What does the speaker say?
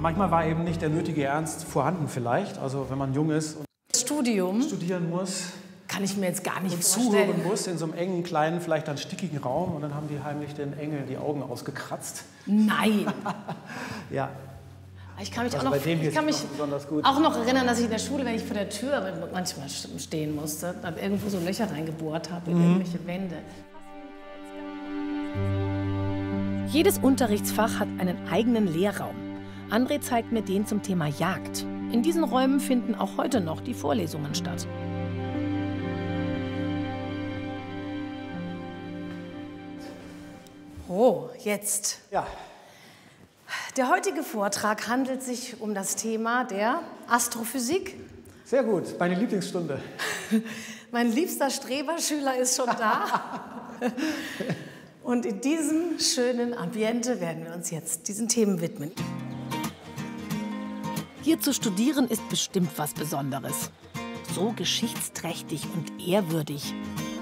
manchmal war eben nicht der nötige Ernst vorhanden vielleicht. Also wenn man jung ist und Studium studieren muss kann ich mir jetzt gar nicht und vorstellen. zuhören muss in so einem engen, kleinen, vielleicht dann stickigen Raum. Und dann haben die heimlich den Engeln die Augen ausgekratzt. Nein. Ja. Ich kann mich, Also auch, noch, bei dem hier ich kann mich sieht man besonders gut. auch noch erinnern, dass ich in der Schule, wenn ich vor der Tür manchmal stehen musste, dann irgendwo so Löcher reingebohrt habe in irgendwelche Wände. Jedes Unterrichtsfach hat einen eigenen Lehrraum. André zeigt mir den zum Thema Jagd. In diesen Räumen finden auch heute noch die Vorlesungen statt. Oh, jetzt. Ja. Der heutige Vortrag handelt sich um das Thema der Astrophysik. Sehr gut, meine Lieblingsstunde. Mein liebster Streberschüler ist schon da. Und in diesem schönen Ambiente werden wir uns jetzt diesen Themen widmen. Hier zu studieren ist bestimmt was Besonderes. So geschichtsträchtig und ehrwürdig.